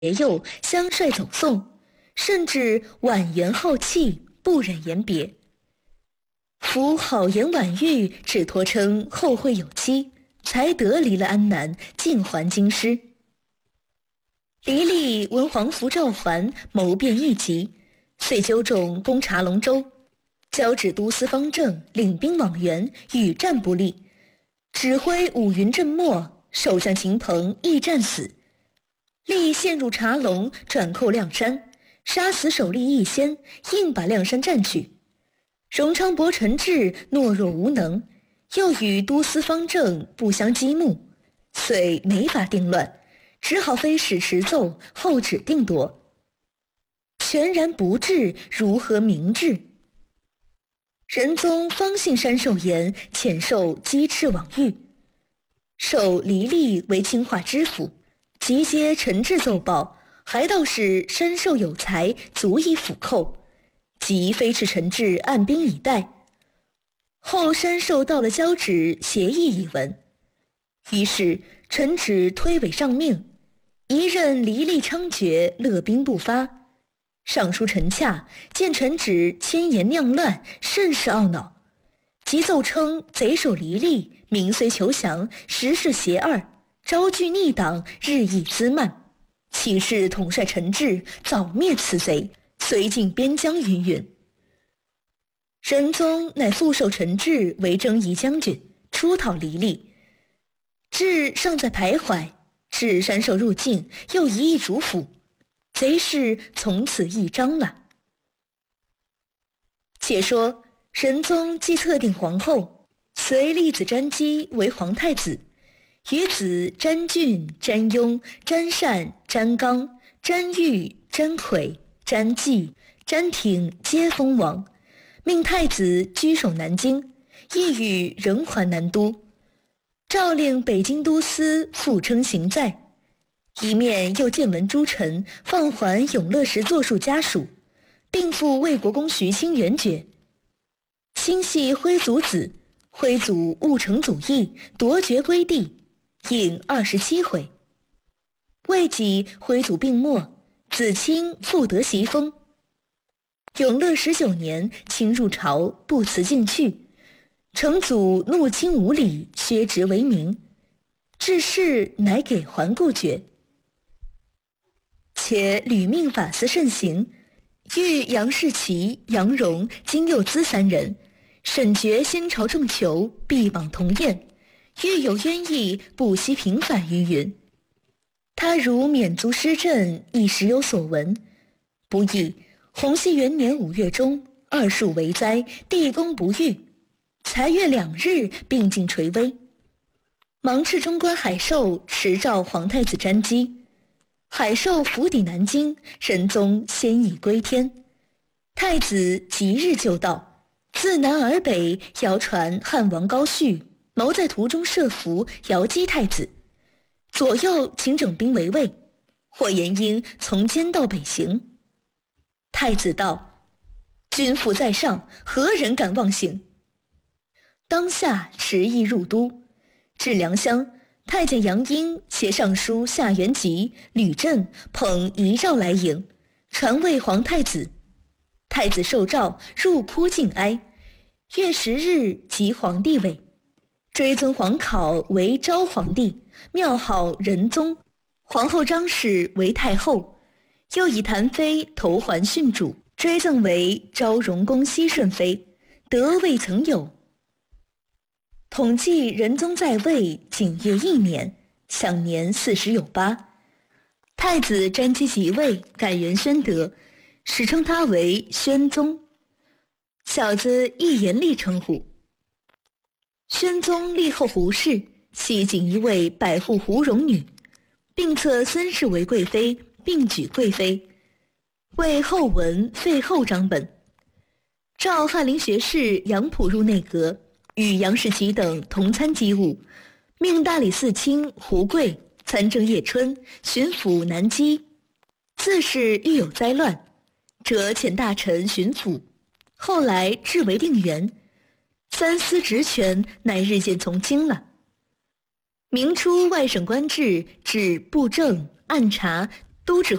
幼相率走送，甚至婉言好气，不忍言别。夫好言婉喻，只托称后会有期，才得离了安南，尽还京师。黎利闻皇甫召还，谋变一急，遂纠众攻查龙州，交指都司方正领兵往援，与战不利，指挥五云阵没，守将秦鹏亦战死。力陷入茶龙，转寇亮山，杀死守吏义先，硬把亮山占据。荣昌伯陈志懦弱无能，又与都司方正不相激目，遂没法定乱，只好飞使持奏，后指定夺。全然不治，如何明治？仁宗方信山寿言，遣受鸡翅往谕，授黎利为清化知府，即接陈志奏报，还道是山寿有才，足以抚寇，即飞斥陈志按兵以待。后山寿到了交旨协议一文，于是陈志推诿上命，一任黎利猖獗，勒兵不发。尚书陈洽见陈止迁言酿乱，甚是懊恼，即奏称贼首黎利，民虽求降，实是邪二，招聚逆党，日益滋蔓，岂是统帅陈志早灭此贼，绥靖边疆云云。仁宗乃复授陈志为征夷将军，出讨黎利。志尚在徘徊，至山寿入境，又一意主府，贼势从此一张了。且说仁宗既册定皇后，随立子詹基为皇太子，余子詹俊、詹雍、詹善、詹纲、詹玉、詹魁、詹纪、詹挺皆封王，命太子居守南京，意欲仍还南都，诏令北京都司复称行在。一面又见闻诸臣放还永乐时作数家属，并赴魏国公徐卿元爵。卿系徽祖子，徽祖误成祖义，夺爵归帝，应27回。未几，徽祖病没，子卿复得袭封。永乐19年，卿入朝，不辞进去，成祖怒卿无礼，削职为民，致仕乃给还故爵。且屡命法司慎行，欲杨士奇、杨荣、金佑滋三人，审决先朝重囚，必绑同宴，欲有冤意，不惜平反于云。他如免租施政，亦时有所闻。不意洪熙元年5月中，2戍为灾，地宫不遇，才月2日，病尽垂危。忙斥中官海寿持诏皇太子詹基。海寿伏抵南京，仁宗先已归天。太子即日就到，自南而北，谣传汉王高煦谋在途中设伏，遥击太子，左右请整兵围魏，或言应从监道北行。太子道：君父在上，何人敢妄行？当下执意入都，至良乡，太监杨英携尚书夏元吉、吕震捧遗诏来迎，传谓皇太子。太子受诏，入哭敬哀。月10日即皇帝位，追尊皇考为昭皇帝，庙号仁宗。皇后张氏为太后，又以谭妃头还殉主，追赠为昭荣宫熙顺妃，德未曾有。统计仁宗在位仅约1年，享年40有8。太子詹基即位，改元宣德，史称他为宣宗。小子亦严厉称呼。宣宗立后胡氏，系锦衣卫百户胡荣女，并册孙氏为贵妃，并举贵妃，为后文废后章本。召翰林学士杨溥入内阁，与杨士奇等同参机务，命大理寺卿胡贵参政叶春，巡抚南畿。自是遇有灾乱，则遣大臣巡抚，后来至为令员，三司职权乃日渐从轻了。明初外省官制至布政、按察、 都指